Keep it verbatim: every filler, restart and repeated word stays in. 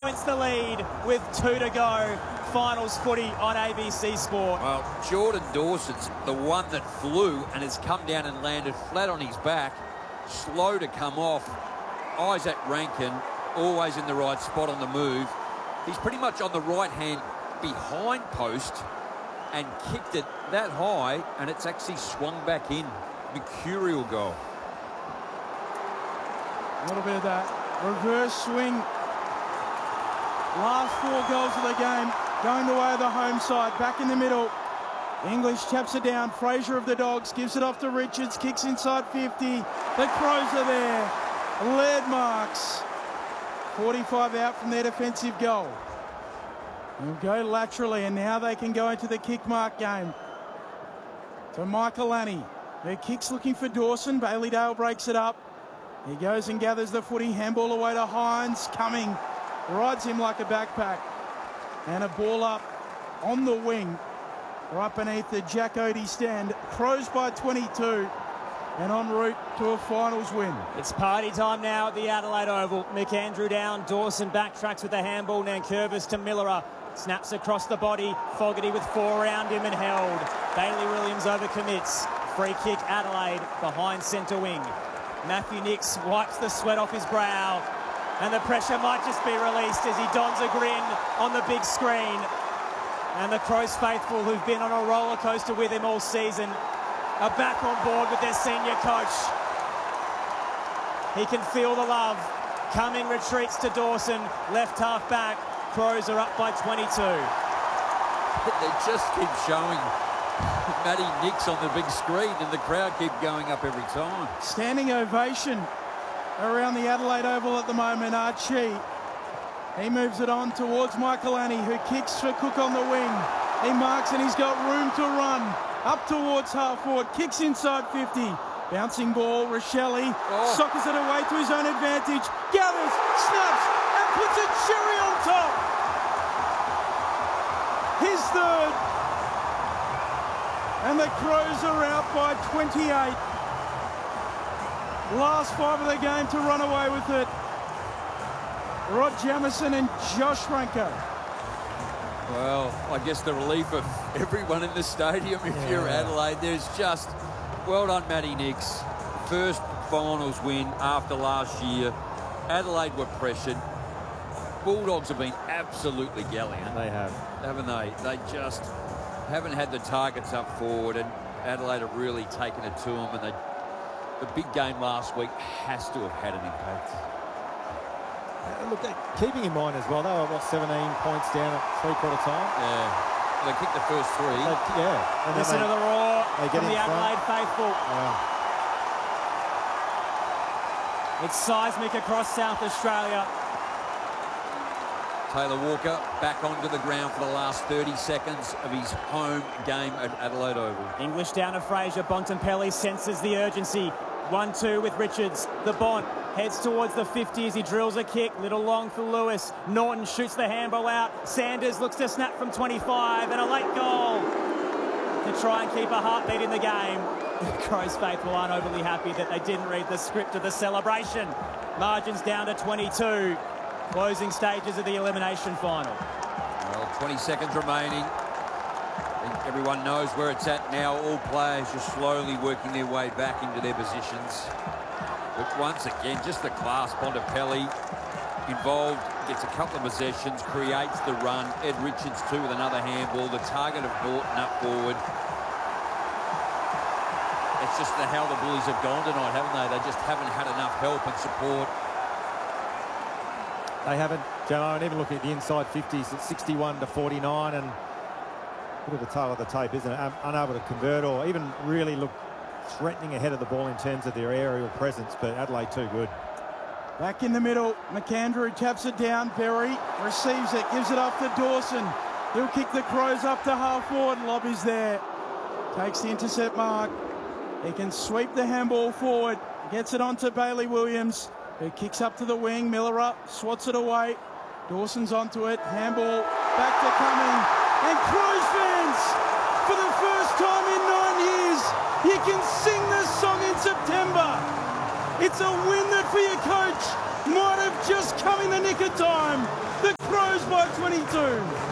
cements the lead with two to go. Finals footy on A B C Sport. Well, Jordan Dawson's the one that flew and has come down and landed flat on his back. Slow to come off. Isaac Rankin, always in the right spot on the move. He's pretty much on the right hand behind post and kicked it that high, and it's actually swung back in. Mercurial goal. A little bit of that reverse swing. Last four goals of the game going the way of the home side. Back in the middle. English taps it down. Fraser of the Dogs gives it off to Richards. Kicks inside fifty. The Crows are there. Lead marks. forty-five out from their defensive goal. They'll go laterally, and now they can go into the kick mark game. To Michael Annie. Her kicks looking for Dawson. Bailey Dale breaks it up. He goes and gathers the footy. Handball away to Hines. Coming. Rides him like a backpack. And a ball up on the wing. Right beneath the Jack Odie stand. Crows by twenty-two. And en route to a finals win. It's party time now at the Adelaide Oval. McAndrew down. Dawson backtracks with the handball. Nankervis to Millerer. Snaps across the body. Fogarty with four around him and held. Bailey Williams overcommits. Free kick Adelaide behind centre wing. Matthew Nicks wipes the sweat off his brow. And the pressure might just be released as he dons a grin on the big screen. And the Crows faithful, who've been on a roller coaster with him all season, are back on board with their senior coach. He can feel the love. Cumming retreats to Dawson, left half back. Crows are up by twenty-two. They just keep showing Matty Nicks on the big screen, and the crowd keep going up every time. Standing ovation around the Adelaide Oval at the moment. Archie, he moves it on towards Michael Annie, who kicks for Cook on the wing. He marks and he's got room to run. Up towards half forward, kicks inside fifty. Bouncing ball, Rochelle oh. sockers it away to his own advantage. Gathers, snaps, and puts a cherry on top. His third. And the Crows are out by twenty-eight. Last five of the game to run away with it. Rod Jamieson and Josh Ranko. Well, I guess the relief of everyone in the stadium, if yeah. you're Adelaide, there's just, well done, Matty Nicks. First finals win after last year. Adelaide were pressured. Bulldogs have been absolutely gallant. They have. Haven't they? They just haven't had the targets up forward, and Adelaide have really taken it to them, and they, the big game last week has to have had an impact. Uh, look, keeping in mind as well, they were, what, seventeen points down at three-quarter time? Yeah. Well, they kicked the first three. They, yeah. And Listen they, to the roar they get from the Adelaide front. faithful. Wow. It's seismic across South Australia. Taylor Walker back onto the ground for the last thirty seconds of his home game at Adelaide Oval. English down to Fraser. Bontempelli senses the urgency. one two with Richards. The Bont heads towards the fifty as he drills a kick. Little long for Lewis. Norton shoots the handball out. Sanders looks to snap from twenty-five, and a late goal to try and keep a heartbeat in the game. The Crows faithful aren't overly happy that they didn't read the script of the celebration. Margins down to twenty-two. Closing stages of the elimination final. Well, twenty seconds remaining. I think everyone knows where it's at now. All players just slowly working their way back into their positions. But once again, just the class. Bontempelli involved, gets a couple of possessions, creates the run. Ed Richards too with another handball. The target of Norton up forward. It's just the how the Bullies have gone tonight, haven't they? They just haven't had enough help and support. They haven't, Joe, and even looking at the inside fifties, it's sixty-one to forty-nine, and a bit of the tail of the tape, isn't it? Um, unable to convert or even really look threatening ahead of the ball in terms of their aerial presence, but Adelaide too good. Back in the middle, McAndrew taps it down. Berry receives it, gives it off to Dawson. He'll kick the Crows up to half forward. Lobby's there. Takes the intercept mark. He can sweep the handball forward. Gets it onto Bailey Williams, who kicks up to the wing. Miller up, swats it away. Dawson's onto it. Handball back to Cumming. And Crows fans, for the first time in nine years, you can sing this song in September. It's a win that for your coach might have just come in the nick of time. The twenty-two.